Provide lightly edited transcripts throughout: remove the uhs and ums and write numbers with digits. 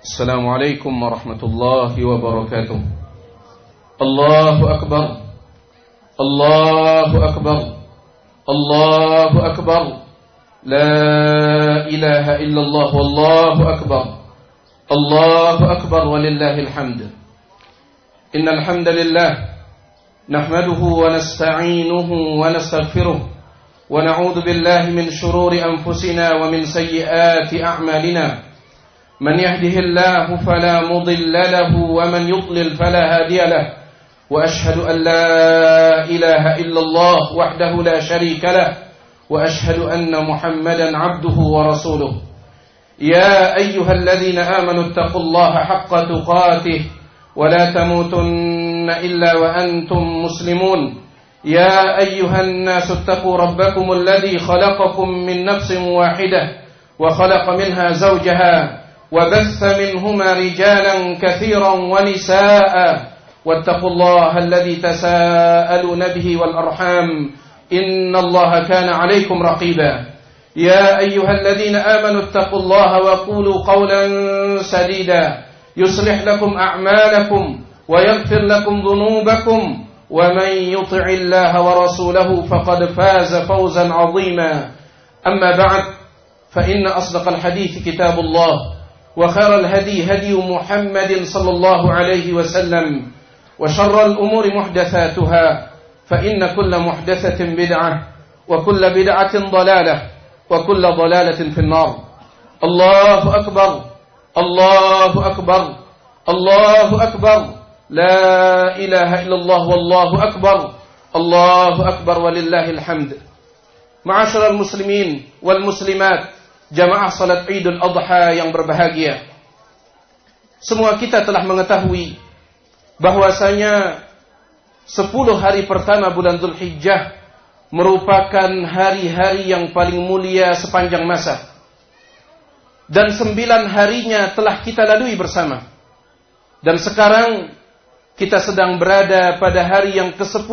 Assalamualaikum warahmatullahi wabarakatuh. Allahu Akbar. Allahu Akbar. Allahu Akbar. La ilaha illallah wallahu akbar. Allahu Akbar walillahil hamd. Innal hamdalillah nahmaduhu wa nasta'inuhu wa nastaghfiruh wa na'udzu billahi min shururi anfusina wa min sayyiati a'malina. من يهده الله فلا مضل له ومن يضلل فلا هادي له وأشهد أن لا إله إلا الله وحده لا شريك له وأشهد أن محمدا عبده ورسوله يا أيها الذين آمنوا اتقوا الله حق تقاته ولا تموتن إلا وأنتم مسلمون يا أيها الناس اتقوا ربكم الذي خلقكم من نفس واحدة وخلق منها زوجها وبث منهما رجالا كثيرا ونساء واتقوا الله الذي تساءلون به والأرحام إن الله كان عليكم رقيبا يا أيها الذين آمنوا اتقوا الله وقولوا قولا سديدا يصلح لكم أعمالكم ويغفر لكم ذنوبكم ومن يطع الله ورسوله فقد فاز فوزا عظيما أما بعد فإن أصدق الحديث كتاب الله وخير الهدي هدي محمد صلى الله عليه وسلم وشر الأمور محدثاتها فإن كل محدثة بدعة وكل بدعة ضلالة وكل ضلالة في النار. الله أكبر الله أكبر الله أكبر لا إله إلا الله والله أكبر الله أكبر ولله الحمد. معاشر المسلمين والمسلمات, jamaah salat Idul Adha yang berbahagia. Semua kita telah mengetahui bahwasanya 10 hari pertama bulan Dzulhijjah merupakan hari-hari yang paling mulia sepanjang masa. Dan 9 harinya telah kita lalui bersama. Dan sekarang kita sedang berada pada hari yang ke-10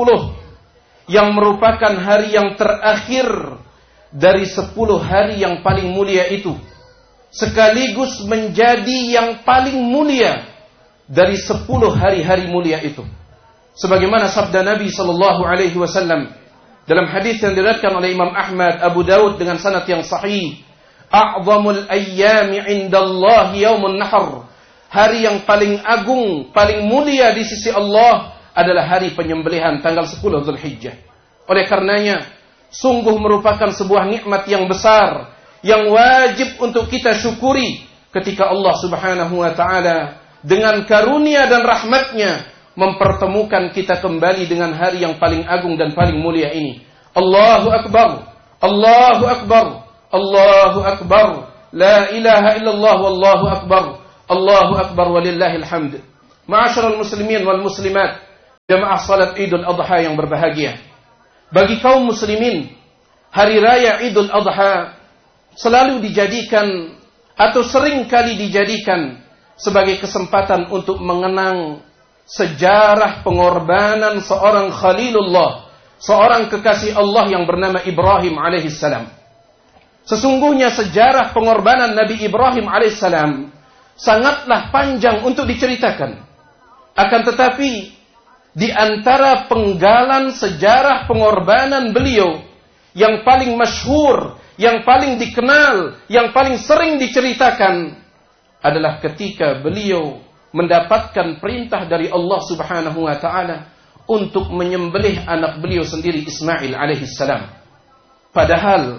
yang merupakan hari yang terakhir dari 10 hari yang paling mulia itu, sekaligus menjadi yang paling mulia dari 10 hari-hari mulia itu. Sebagaimana sabda Nabi sallallahu alaihi wasallam dalam hadis yang diriwayatkan oleh Imam Ahmad, Abu Daud dengan sanad yang sahih, "A'zamul ayyami 'indallahi yaumun nahr." Hari yang paling agung, paling mulia di sisi Allah adalah hari penyembelihan tanggal 10 Dzulhijjah. Oleh karenanya sungguh merupakan sebuah nikmat yang besar yang wajib untuk kita syukuri ketika Allah Subhanahu wa taala dengan karunia dan rahmatnya mempertemukan kita kembali dengan hari yang paling agung dan paling mulia ini. Allahu Akbar, Allahu Akbar, Allahu Akbar, la ilaha illallah wallahu akbar, Allahu Akbar walillahil hamd. Ma'asyiral muslimin wal muslimat, jamaah salat Idul Adha yang berbahagia. Bagi kaum muslimin, hari raya Idul Adha selalu dijadikan atau sering kali dijadikan sebagai kesempatan untuk mengenang sejarah pengorbanan seorang Khalilullah, seorang kekasih Allah yang bernama Ibrahim alaihissalam. Sesungguhnya sejarah pengorbanan Nabi Ibrahim alaihissalam sangatlah panjang untuk diceritakan. Akan tetapi di antara penggalan sejarah pengorbanan beliau yang paling masyhur, yang paling dikenal, yang paling sering diceritakan adalah ketika beliau mendapatkan perintah dari Allah Subhanahu wa taala untuk menyembelih anak beliau sendiri Ismail alaihissalam. Padahal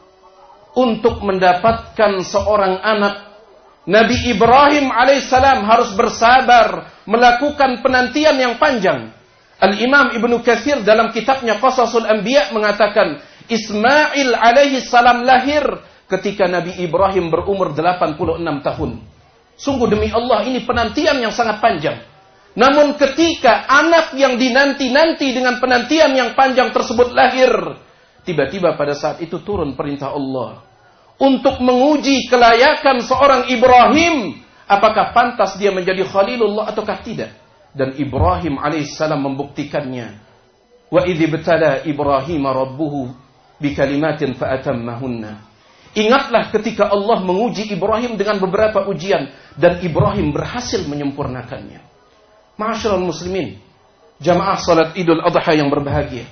untuk mendapatkan seorang anak, Nabi Ibrahim alaihissalam harus bersabar melakukan penantian yang panjang. Al-Imam Ibnu Katsir dalam kitabnya Qasasul Anbiya mengatakan Ismail alaihissalam lahir ketika Nabi Ibrahim berumur 86 tahun. Sungguh demi Allah ini penantian yang sangat panjang. Namun ketika anak yang dinanti-nanti dengan penantian yang panjang tersebut lahir, tiba-tiba pada saat itu turun perintah Allah untuk menguji kelayakan seorang Ibrahim, apakah pantas dia menjadi Khalilullah ataukah tidak. Dan Ibrahim alaihissalam membuktikannya. Wa idh ibtala Ibrahim rabbuhu bikalimatin fa'atammahunna. Ingatlah ketika Allah menguji Ibrahim dengan beberapa ujian dan Ibrahim berhasil menyempurnakannya. Ma'asyiral muslimin, jamaah salat Idul Adha yang berbahagia.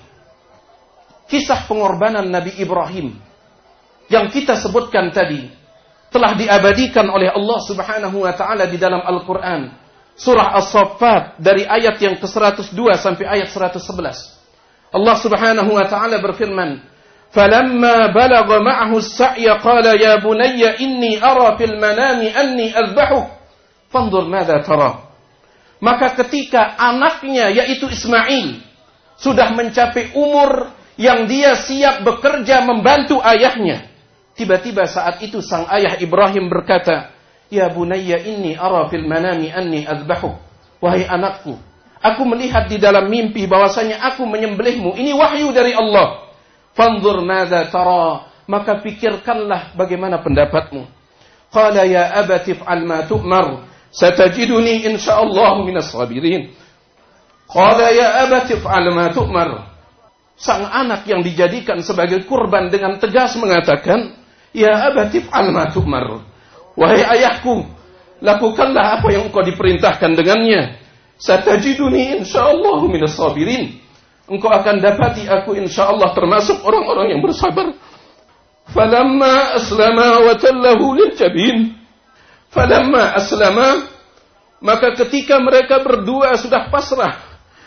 Kisah pengorbanan Nabi Ibrahim yang kita sebutkan tadi telah diabadikan oleh Allah Subhanahu wa taala di dalam Al-Qur'an. Surah As-Saffat dari ayat yang ke-102 sampai ayat 111. Allah Subhanahu wa taala berfirman, "Falamma balagha ma'ahu as-sa'ya qala ya bunayya inni ara fil manami anni adhbahuk fanzur madza tara." Maka ketika anaknya yaitu Ismail sudah mencapai umur yang dia siap bekerja membantu ayahnya, tiba-tiba saat itu sang ayah Ibrahim berkata, "Ya bunayya inni ara fil manami anni adhbahuk." Wahai anakku, aku melihat di dalam mimpi bahwasanya aku menyembelihmu. Ini wahyu dari Allah. Fanzur madza tara, maka pikirkanlah bagaimana pendapatmu. Qala ya abati fa'al ma tu'mar, satajiduni insyaallah minas sabirin. Qala ya abati fa'al ma tu'mar. Sang anak yang dijadikan sebagai kurban dengan tegas mengatakan, ya abati fa'al ma tu'mar. Wahai ayahku, lakukanlah apa yang engkau diperintahkan dengannya. Satajiduni insyaallah minas sabirin. Engkau akan dapati aku insyaallah termasuk orang-orang yang bersabar. Falamma aslama wa tallahu lil jabin. Falamma aslama, maka ketika mereka berdua sudah pasrah.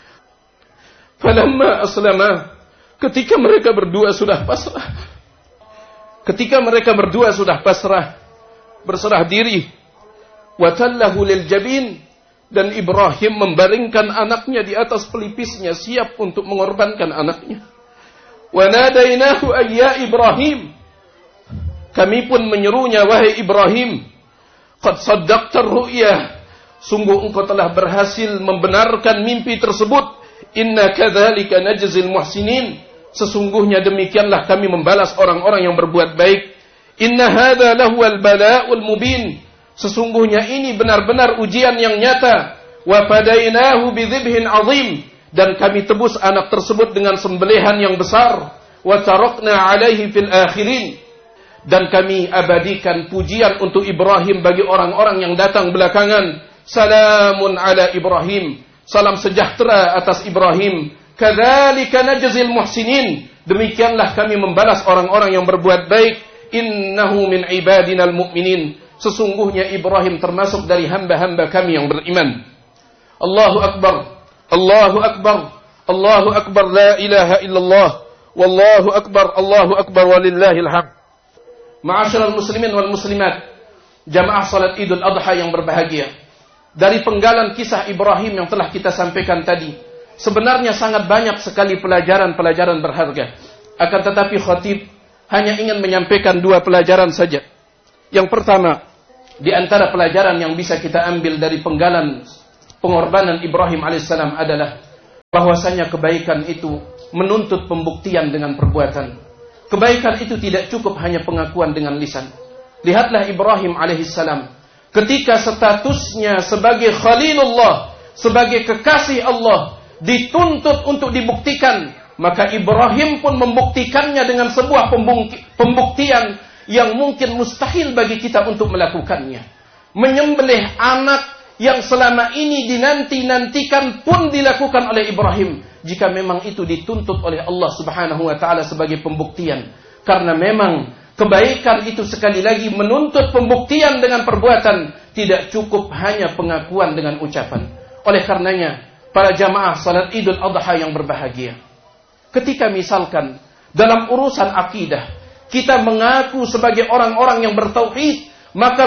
Falamma aslama, ketika mereka berdua sudah pasrah. Ketika mereka berdua sudah pasrah, berserah diri. Wa tallahu lil jabin, dan Ibrahim membaringkan anaknya di atas pelipisnya, siap untuk mengorbankan anaknya. Wa nadainahu ayya Ibrahim, kami pun menyerunya, wahai Ibrahim, qad saddaqta ar-ru'ya, sungguh engkau telah berhasil membenarkan mimpi tersebut. Inna kadzalika najzil muhsinin, sesungguhnya demikianlah kami membalas orang-orang yang berbuat baik. Inna hadza lahuwal bala'ul mubin, sesungguhnya ini benar-benar ujian yang nyata. Wa fadainahu bidzibhin azim, dan kami tebus anak tersebut dengan sembelihan yang besar. Wa tarakna alaihi fil akhirin, dan kami abadikan pujian untuk Ibrahim bagi orang-orang yang datang belakangan. Salamun ala Ibrahim, salam sejahtera atas Ibrahim. Kadzalika najzil muhsinin, demikianlah kami membalas orang-orang yang berbuat baik. Innahu min ibadinal mu'minin, sesungguhnya Ibrahim termasuk dari hamba-hamba kami yang beriman. Allahu Akbar, Allahu Akbar, Allahu Akbar, la ilaha illallah, wallahu Akbar, Allahu Akbar, walillahil hamd. Ma'asyiral muslimin wal muslimat, jamaah salat Idul Adha yang berbahagia. Dari penggalan kisah Ibrahim yang telah kita sampaikan tadi, sebenarnya sangat banyak sekali pelajaran-pelajaran berharga. Akan tetapi khatib hanya ingin menyampaikan 2 pelajaran saja. Yang pertama, di antara pelajaran yang bisa kita ambil dari penggalan pengorbanan Ibrahim alaihissalam adalah bahwasanya kebaikan itu menuntut pembuktian dengan perbuatan. Kebaikan itu tidak cukup hanya pengakuan dengan lisan. Lihatlah Ibrahim alaihissalam, ketika statusnya sebagai Khalilullah, sebagai kekasih Allah, dituntut untuk dibuktikan, maka Ibrahim pun membuktikannya dengan sebuah pembuktian yang mungkin mustahil bagi kita untuk melakukannya. Menyembelih anak yang selama ini dinanti-nantikan pun dilakukan oleh Ibrahim, jika memang itu dituntut oleh Allah Subhanahu wa taala sebagai pembuktian. Karena memang kebaikan itu sekali lagi menuntut pembuktian dengan perbuatan, tidak cukup hanya pengakuan dengan ucapan. Oleh karenanya, para jamaah salat Idul Adha yang berbahagia, ketika misalkan dalam urusan akidah kita mengaku sebagai orang-orang yang bertauhid, maka